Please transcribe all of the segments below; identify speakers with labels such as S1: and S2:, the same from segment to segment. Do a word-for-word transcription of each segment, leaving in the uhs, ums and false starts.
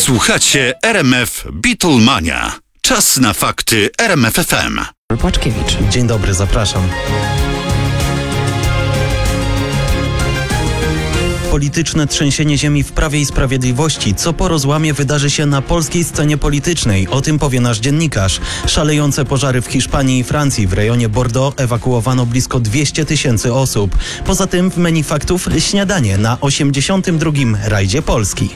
S1: Słuchacie R M F Beatlemania. Czas na fakty R M F F M.
S2: Płaczkiewicz.
S3: Dzień dobry, zapraszam. Polityczne trzęsienie ziemi w Prawie i Sprawiedliwości. Co po rozłamie wydarzy się na polskiej scenie politycznej? O tym powie nasz dziennikarz. Szalejące pożary w Hiszpanii i Francji. W rejonie Bordeaux ewakuowano blisko dwieście tysięcy osób. Poza tym w menu faktów śniadanie na osiemdziesiątym drugim rajdzie Polski.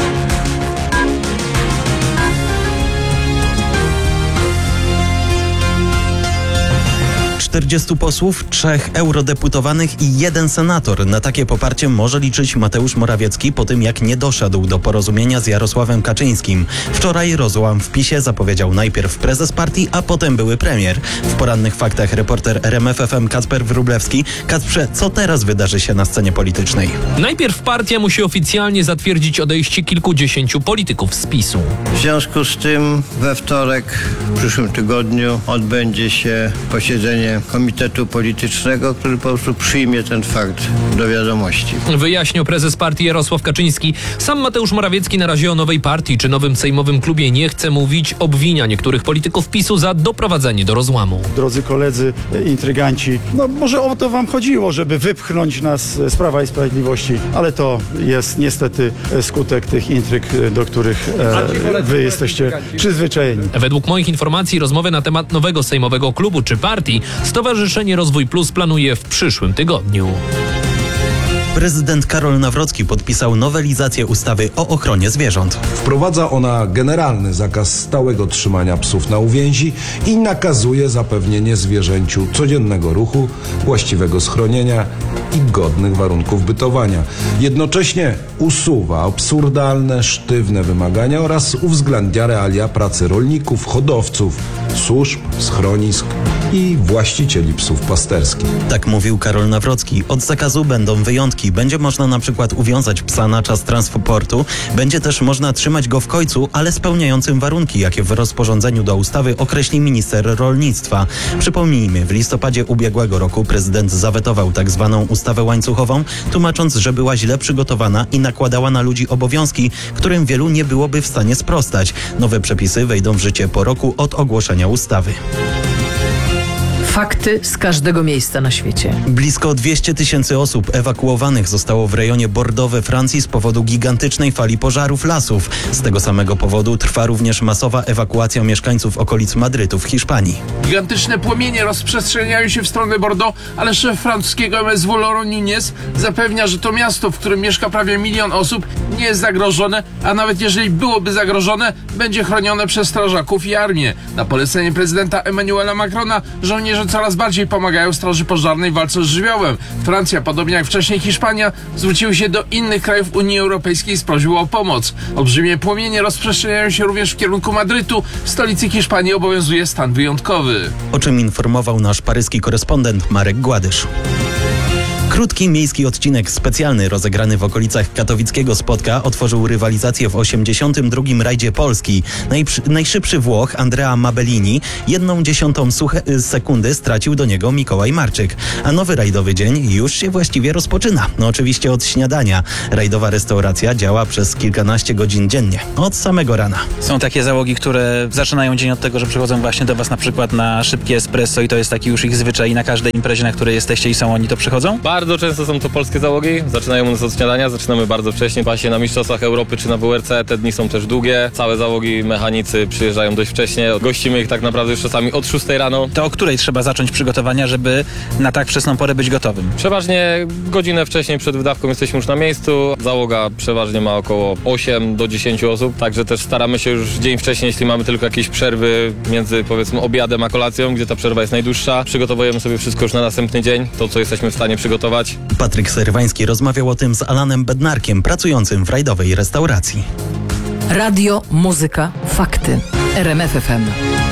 S3: czterdziestu posłów, trzech eurodeputowanych i jeden senator. Na takie poparcie może liczyć Mateusz Morawiecki po tym, jak nie doszedł do porozumienia z Jarosławem Kaczyńskim. Wczoraj rozłam w PiSie zapowiedział najpierw prezes partii, a potem były premier. W porannych faktach reporter R M F F M Kacper Wróblewski. Kacprze, co teraz wydarzy się na scenie politycznej?
S2: Najpierw partia musi oficjalnie zatwierdzić odejście kilkudziesięciu polityków z PiSu.
S4: W związku z tym we wtorek w przyszłym tygodniu odbędzie się posiedzenie Komitetu Politycznego, który po prostu przyjmie ten fakt do wiadomości.
S2: Wyjaśnił prezes partii Jarosław Kaczyński. Sam Mateusz Morawiecki na razie o nowej partii czy nowym sejmowym klubie nie chce mówić. Obwinia niektórych polityków PiSu za doprowadzenie do rozłamu.
S5: Drodzy koledzy, intryganci, no może o to wam chodziło, żeby wypchnąć nas z Prawa i Sprawiedliwości, ale to jest niestety skutek tych intryg, do których e, wy jesteście przyzwyczajeni.
S2: Według moich informacji rozmowy na temat nowego sejmowego klubu czy partii Stowarzyszenie Rozwój Plus planuje w przyszłym tygodniu.
S3: Prezydent Karol Nawrocki podpisał nowelizację ustawy o ochronie zwierząt.
S6: Wprowadza ona generalny zakaz stałego trzymania psów na uwięzi i nakazuje zapewnienie zwierzęciu codziennego ruchu, właściwego schronienia i godnych warunków bytowania. Jednocześnie usuwa absurdalne, sztywne wymagania oraz uwzględnia realia pracy rolników, hodowców, służb, schronisk i właścicieli psów pasterskich.
S3: Tak mówił Karol Nawrocki. Od zakazu będą wyjątki. Będzie można na przykład uwiązać psa na czas transportu. Będzie też można trzymać go w kojcu, ale spełniającym warunki, jakie w rozporządzeniu do ustawy określi minister rolnictwa. Przypomnijmy, w listopadzie ubiegłego roku prezydent zawetował tak zwaną ustawę łańcuchową, tłumacząc, że była źle przygotowana i nakładała na ludzi obowiązki, którym wielu nie byłoby w stanie sprostać. Nowe przepisy wejdą w życie po roku od ogłoszenia ustawy.
S7: Fakty z każdego miejsca na świecie.
S3: Blisko dwieście tysięcy osób ewakuowanych zostało w rejonie Bordeaux we Francji z powodu gigantycznej fali pożarów lasów. Z tego samego powodu trwa również masowa ewakuacja mieszkańców okolic Madrytu w Hiszpanii.
S8: Gigantyczne płomienie rozprzestrzeniają się w stronę Bordeaux, ale szef francuskiego M S W Laurent Nunez zapewnia, że to miasto, w którym mieszka prawie milion osób, nie jest zagrożone, a nawet jeżeli byłoby zagrożone, będzie chronione przez strażaków i armię. Na polecenie prezydenta Emmanuela Macrona żołnierze coraz bardziej pomagają straży pożarnej w walce z żywiołem. Francja, podobnie jak wcześniej Hiszpania, zwróciły się do innych krajów Unii Europejskiej z prośbą o pomoc. Olbrzymie płomienie rozprzestrzeniają się również w kierunku Madrytu. W stolicy Hiszpanii obowiązuje stan wyjątkowy.
S3: O czym informował nasz paryski korespondent Marek Gładysz. Krótki miejski odcinek specjalny rozegrany w okolicach katowickiego Spodka otworzył rywalizację w osiemdziesiątym drugim rajdzie Polski. Najprzy, najszybszy Włoch Andrea Mabellini jedną dziesiątą suche, sekundy stracił do niego Mikołaj Marczyk. A nowy rajdowy dzień już się właściwie rozpoczyna. No oczywiście od śniadania. Rajdowa restauracja działa przez kilkanaście godzin dziennie. Od samego rana.
S9: Są takie załogi, które zaczynają dzień od tego, że przychodzą właśnie do was na przykład na szybkie espresso i to jest taki już ich zwyczaj i na każdej imprezie, na której jesteście i są oni, to przychodzą?
S10: Bardzo często są to polskie załogi, zaczynają u nas od śniadania, zaczynamy bardzo wcześnie, właśnie na Mistrzostwach Europy czy na W R C, te dni są też długie, całe załogi, mechanicy przyjeżdżają dość wcześnie, gościmy ich tak naprawdę już czasami od szóstej rano.
S9: To o której trzeba zacząć przygotowania, żeby na tak wczesną porę być gotowym?
S10: Przeważnie godzinę wcześniej przed wydawką jesteśmy już na miejscu, załoga przeważnie ma około osiem do dziesięciu osób, także też staramy się już dzień wcześniej, jeśli mamy tylko jakieś przerwy między powiedzmy obiadem a kolacją, gdzie ta przerwa jest najdłuższa, przygotowujemy sobie wszystko już na następny dzień, to co jesteśmy w stanie przygotować.
S3: Patryk Serwański rozmawiał o tym z Alanem Bednarkiem, pracującym w rajdowej restauracji.
S7: Radio, muzyka, fakty. R M F F M.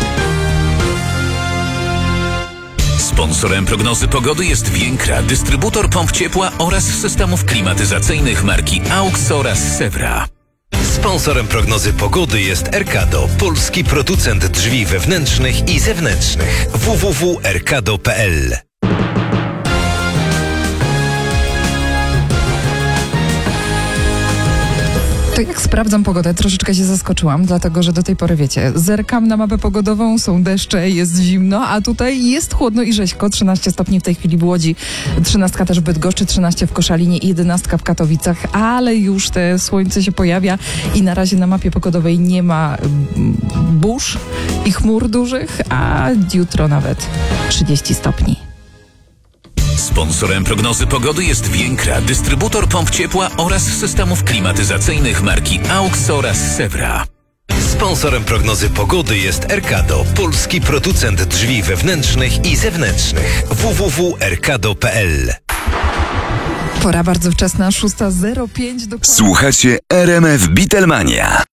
S1: Sponsorem prognozy pogody jest Więkra, dystrybutor pomp ciepła oraz systemów klimatyzacyjnych marki AUX oraz Sewra.
S11: Sponsorem prognozy pogody jest Erkado, polski producent drzwi wewnętrznych i zewnętrznych. w w w kropka erkado kropka p l
S12: To jak sprawdzam pogodę, troszeczkę się zaskoczyłam, dlatego że do tej pory, wiecie, zerkam na mapę pogodową, są deszcze, jest zimno, a tutaj jest chłodno i rzeźko. trzynaście stopni w tej chwili w Łodzi, trzynastka też w Bydgoszczy, trzynaście w Koszalinie i jedenastka w Katowicach, ale już te słońce się pojawia i na razie na mapie pogodowej nie ma burz i chmur dużych, a jutro nawet trzydzieści stopni.
S1: Sponsorem prognozy pogody jest Więkra, dystrybutor pomp ciepła oraz systemów klimatyzacyjnych marki AUX oraz Sewra.
S11: Sponsorem prognozy pogody jest Erkado, polski producent drzwi wewnętrznych i zewnętrznych. w w w kropka erkado kropka p l.
S12: Pora bardzo wczesna, szósta zero pięć. Do...
S13: Słuchacie R M F Beatlemania.